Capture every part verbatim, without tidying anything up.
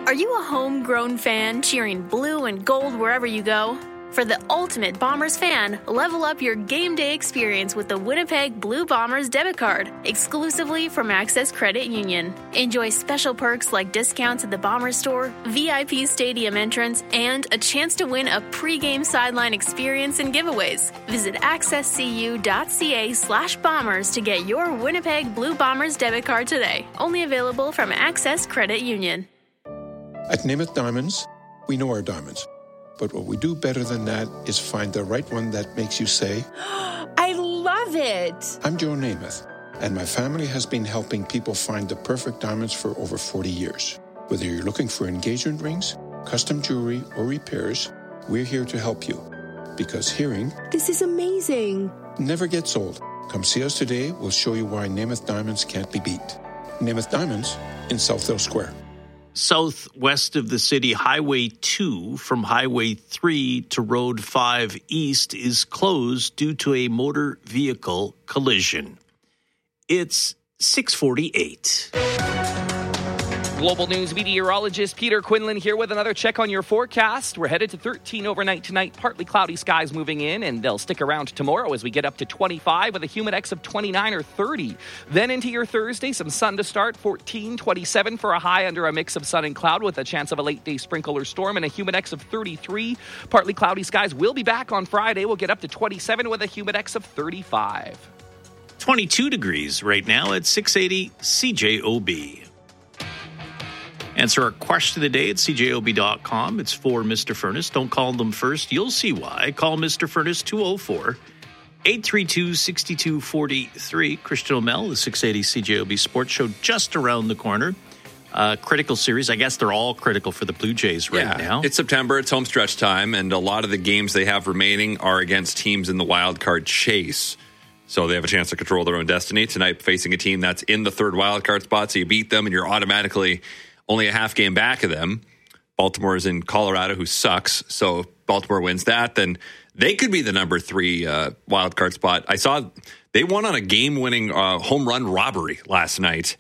Are you a homegrown fan cheering blue and gold wherever you go? For the ultimate Bombers fan, level up your game day experience with the Winnipeg Blue Bombers debit card, exclusively from Access Credit Union. Enjoy special perks like discounts at the Bombers store, V I P stadium entrance, and a chance to win a pregame sideline experience and giveaways. Visit accesscu.ca slash bombers to get your Winnipeg Blue Bombers debit card today. Only available from Access Credit Union. At Namath Diamonds, we know our diamonds. But what we do better than that is find the right one that makes you say, I love it. I'm Joe Namath, and my family has been helping people find the perfect diamonds for over forty years. Whether you're looking for engagement rings, custom jewelry, or repairs, we're here to help you. Because hearing, this is amazing, never gets old. Come see us today. We'll show you why Namath Diamonds can't be beat. Namath Diamonds in Southdale Square. Southwest of the city, Highway two from Highway three to Road five East is closed due to a motor vehicle collision. It's six forty-eight. Global News meteorologist Peter Quinlan here with another check on your forecast. We're headed to thirteen overnight tonight. Partly cloudy skies moving in, and they'll stick around tomorrow as we get up to twenty-five with a humidex of twenty-nine or thirty. Then into your Thursday, some sun to start, fourteen, twenty-seven for a high under a mix of sun and cloud with a chance of a late-day sprinkle or storm and a humidex of thirty-three. Partly cloudy skies will be back on Friday. We'll get up to twenty-seven with a humidex of thirty-five. twenty-two degrees right now at six eighty C J O B. Answer our question of the day at C J O B dot com. It's for Mister Furnace. Don't call them first. You'll see why. Call Mister Furnace two oh four, eight three two, six two four three. Christian O'Mell, the six eighty C J O B Sports Show just around the corner. Uh, critical series. I guess they're all critical for the Blue Jays right yeah, now. It's September. It's home stretch time, and a lot of the games they have remaining are against teams in the wild card chase. So they have a chance to control their own destiny. Tonight, facing a team that's in the third wild card spot, so you beat them, and you're automatically only a half game back of them. Baltimore is in Colorado, who sucks. So if Baltimore wins that, then they could be the number three uh, wild card spot. I saw they won on a game-winning uh, home run robbery last night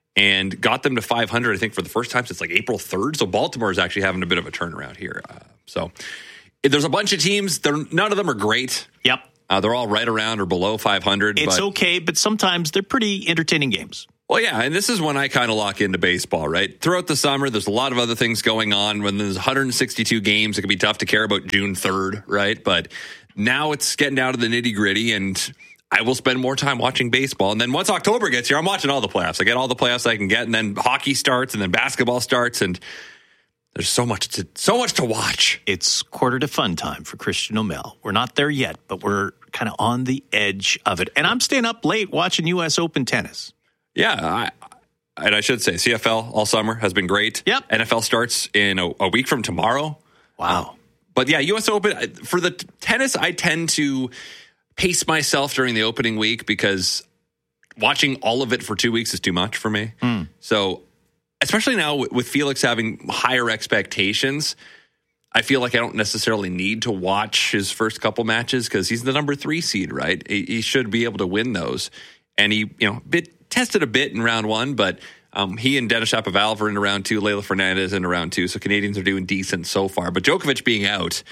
and got them to five hundred, I think, for the first time since like April third. So Baltimore is actually having a bit of a turnaround here. Uh, so there's a bunch of teams. They're, none of them are great. Yep. Uh, they're all right around or below five hundred. It's but, okay, but sometimes they're pretty entertaining games. Well, yeah, and this is when I kind of lock into baseball, right? Throughout the summer, there's a lot of other things going on. When there's one hundred sixty-two games, it can be tough to care about June third, right? But now it's getting down to the nitty-gritty, and I will spend more time watching baseball. And then once October gets here, I'm watching all the playoffs. I get all the playoffs I can get, and then hockey starts, and then basketball starts, and there's so much to so much to watch. It's quarter to fun time for Christian O'Mell. We're not there yet, but we're kind of on the edge of it. And I'm staying up late watching U S Open tennis. Yeah, I, and I should say C F L all summer has been great. Yep. N F L starts in a, a week from tomorrow. Wow. Uh, but yeah, U S Open, for the t- tennis, I tend to pace myself during the opening week because watching all of it for two weeks is too much for me. Mm. So especially now with, with Felix having higher expectations, I feel like I don't necessarily need to watch his first couple matches because he's the number three seed, right? He, he should be able to win those. And he, you know, bit tested a bit in round one, but um, he and Denis Shapovalov are in round two, Leylah Fernandez in round two. So Canadians are doing decent so far. But Djokovic being out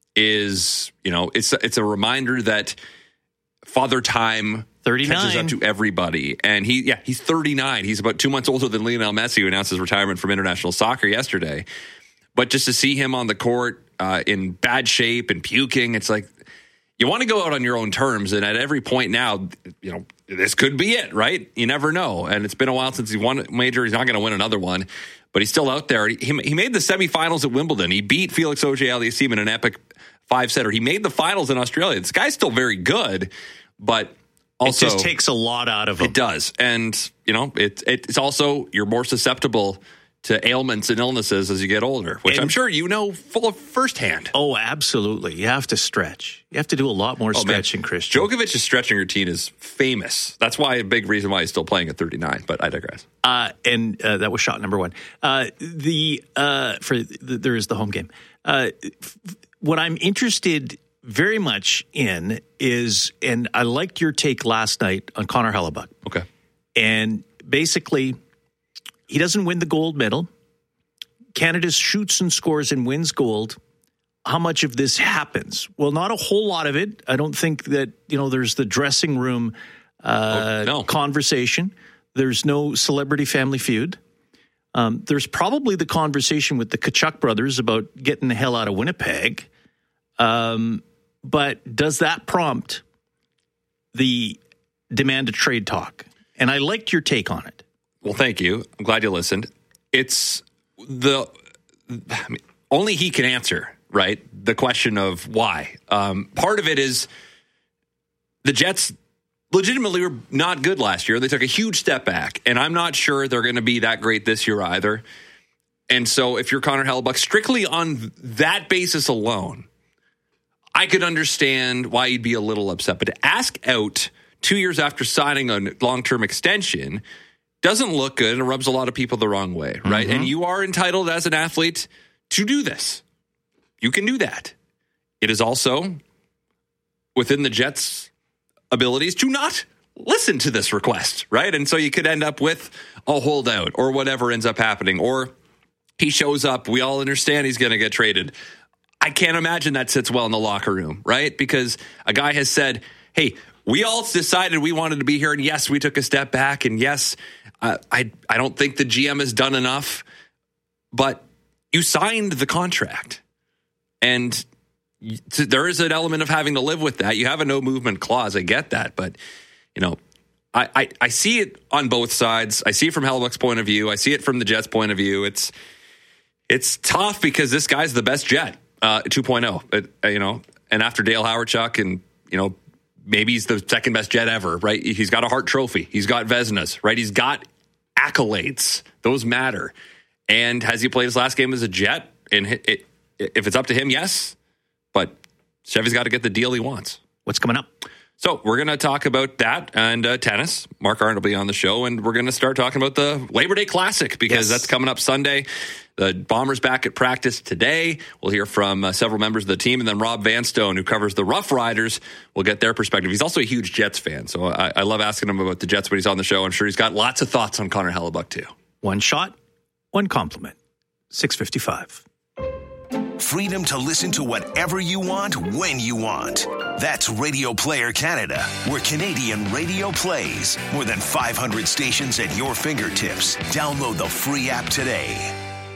is, you know, it's it's a reminder that Father Time catches up to everybody. And he, yeah, he's thirty-nine. He's about two months older than Lionel Messi, who announced his retirement from international soccer yesterday. But just to see him on the court uh, in bad shape and puking, it's like, you want to go out on your own terms, and at every point now, you know, this could be it, right? You never know. And it's been a while since he won a major. He's not going to win another one, but he's still out there. He, he made the semifinals at Wimbledon. He beat Felix Auger-Aliassime in an epic five-setter. He made the finals in Australia. This guy's still very good, but also it just takes a lot out of him. It does. And, you know, it, it, it's also, you're more susceptible to ailments and illnesses as you get older, which and, I'm sure you know full of firsthand. Oh, absolutely. You have to stretch. You have to do a lot more oh, stretching, man. Christian. Djokovic's stretching routine is famous. That's why a big reason why he's still playing at thirty-nine, but I digress. Uh, and uh, that was shot number one. Uh, the uh, for the, there is the home game. Uh, f- what I'm interested very much in is, and I liked your take last night on Connor Hellebuyck. Okay. And basically, he doesn't win the gold medal. Canada shoots and scores and wins gold, how much of this happens? Well, not a whole lot of it. I don't think that, you know, there's the dressing room uh, oh, no. conversation. There's no celebrity family feud. Um, there's probably the conversation with the Tkachuk brothers about getting the hell out of Winnipeg. Um, but does that prompt the demand a trade talk? And I liked your take on it. Well, thank you. I'm glad you listened. It's the I mean, only he can answer, right? The question of why. Um, part of it is the Jets legitimately were not good last year. They took a huge step back, and I'm not sure they're going to be that great this year either. And so if you're Connor Hellebuyck, strictly on that basis alone, I could understand why you'd be a little upset. But to ask out two years after signing a long-term extension doesn't look good, and it rubs a lot of people the wrong way, right? Mm-hmm. And you are entitled as an athlete to do this. You can do that. It is also within the Jets' abilities to not listen to this request, right? And so you could end up with a holdout or whatever ends up happening. Or he shows up, we all understand he's going to get traded. I can't imagine that sits well in the locker room, right? Because a guy has said, hey, we all decided we wanted to be here, and yes, we took a step back, and yes, uh, I I don't think the G M has done enough, but you signed the contract, and there is an element of having to live with that. You have a no movement clause. I get that, but you know, I, I, I see it on both sides. I see it from Hellebuyck's point of view. I see it from the Jets' point of view. It's it's tough because this guy's the best Jet, uh, two point oh. It, you know, and after Dale Hawerchuk, and you know, maybe he's the second best Jet ever, right? He's got a Hart Trophy. He's got Vezinas, right? He's got accolades. Those matter. And has he played his last game as a Jet? And it, it, if it's up to him, yes. But Chevy's got to get the deal he wants. What's coming up? So we're going to talk about that and uh, tennis. Mark Arndt will be on the show, and we're going to start talking about the Labor Day Classic because yes. that's coming up Sunday. The Bombers back at practice today. We'll hear from uh, several members of the team, and then Rob Vanstone, who covers the Rough Riders, will get their perspective. He's also a huge Jets fan, so I, I love asking him about the Jets when he's on the show. I'm sure he's got lots of thoughts on Connor Hellebuyck, too. One shot, one compliment. six fifty-five. Freedom to listen to whatever you want, when you want. That's Radio Player Canada, where Canadian radio plays. More than five hundred stations at your fingertips. Download the free app today.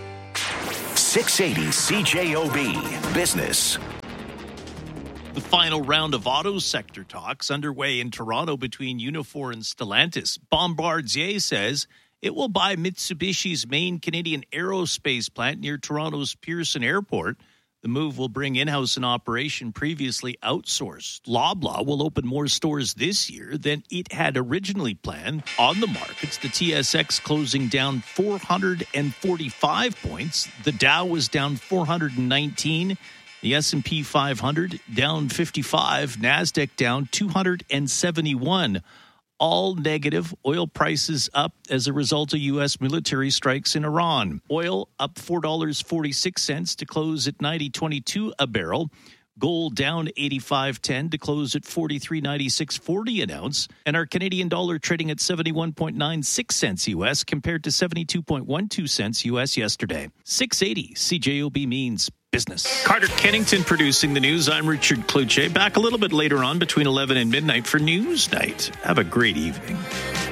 six eighty C J O B Business. The final round of auto sector talks underway in Toronto between Unifor and Stellantis. Bombardier says it will buy Mitsubishi's main Canadian aerospace plant near Toronto's Pearson Airport. The move will bring in-house an operation previously outsourced. Loblaw will open more stores this year than it had originally planned. On the markets, the T S X closing down four hundred forty-five points. The Dow was down four hundred nineteen. The S and P five hundred down fifty-five. NASDAQ down two hundred seventy-one. All negative. Oil prices up as a result of U S military strikes in Iran. Oil up four dollars and forty-six cents to close at ninety twenty-two a barrel. Gold down eighty-five ten to close at forty-three ninety-six forty an ounce. And our Canadian dollar trading at seventy-one point nine six cents U S compared to seventy-two point one two cents U S yesterday. six eighty C J O B means business. Carter Kennington producing the news. I'm Richard Cloutier. Back a little bit later on between eleven and midnight for News Night. Have a great evening.